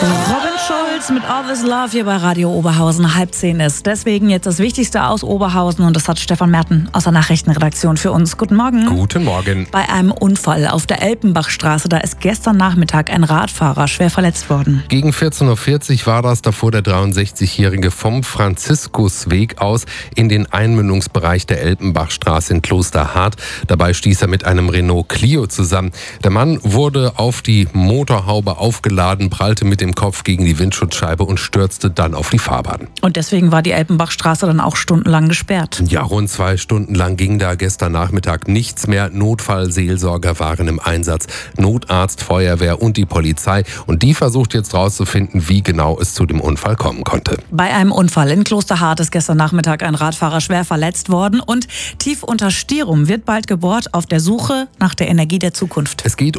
Robin Schulz mit All This Love hier bei Radio Oberhausen. 9:30 ist deswegen jetzt das Wichtigste aus Oberhausen und das hat Stefan Merten aus der Nachrichtenredaktion für uns. Guten Morgen. Guten Morgen. Bei einem Unfall auf der Elpenbachstraße, da ist gestern Nachmittag ein Radfahrer schwer verletzt worden. Gegen 14.40 Uhr war das, da fuhr der 63-Jährige vom Franziskusweg aus in den Einmündungsbereich der Elpenbachstraße in Klosterhardt. Dabei stieß er mit einem Renault Clio zusammen. Der Mann wurde auf die Motorhaube aufgeladen, prallte mit dem Kopf gegen die Windschutzscheibe und stürzte dann auf die Fahrbahn. Und deswegen war die Elpenbachstraße dann auch stundenlang gesperrt. Ja, rund 2 Stunden lang ging da gestern Nachmittag nichts mehr. Notfallseelsorger waren im Einsatz, Notarzt, Feuerwehr und die Polizei. Und die versucht jetzt rauszufinden, wie genau es zu dem Unfall kommen konnte. Bei einem Unfall in Klosterhardt ist gestern Nachmittag ein Radfahrer schwer verletzt worden und tief unter Stierum wird bald gebohrt auf der Suche nach der Energie der Zukunft. Es geht